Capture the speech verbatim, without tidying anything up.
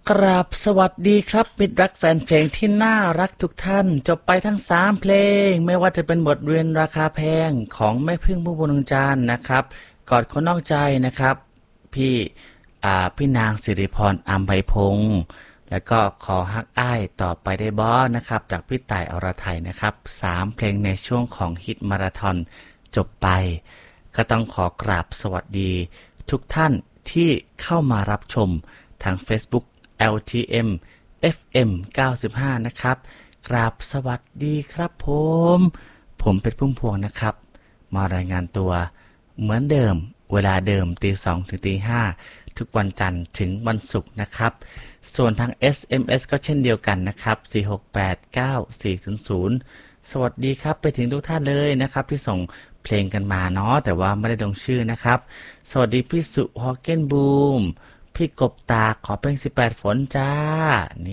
กราบสวัสดีครับมิตรรักแฟนเพลงที่น่ารักทุกท่านจบไปทั้งสามเพลงไม่ว่าจะเป็นบทเรียนราคาแพงของแม่พึ่งผู้บุญจารย์นะครับกอดคนนอกใจนะครับพี่อ่าพี่นางสิริพรอัมไพพงศ์แล้วก็ขอฮักอ้ายต่อไปได้บอนะครับจากพี่ต่ายอรไทยนะครับสามเพลงในช่วงของฮิตมาราธอนจบไปก็ต้องขอกราบสวัสดีทุกท่านที่เข้ามารับชมทาง Facebookแอล ที เอ็ม เอฟ เอ็ม เก้าสิบห้านะครับกราบสวัสดีครับผมผมเป็นพุ่มพวงนะครับมารายงานตัวเหมือนเดิมเวลาเดิมตีสองถึงตีห้าทุกวันจันทร์ถึงวันศุกร์นะครับส่วนทาง เอส เอ็ม เอส ก็เช่นเดียวกันนะครับสี่ หก แปด เก้า สี่ ศูนย์ ศูนย์สวัสดีครับไปถึงทุกท่านเลยนะครับที่ส่งเพลงกันมาเนาะแต่ว่าไม่ได้ลงชื่อนะครับสวัสดีพี่สุฮอเกนบูมพี่กบตาขอเพลงสิบแปดฝนจ้านี่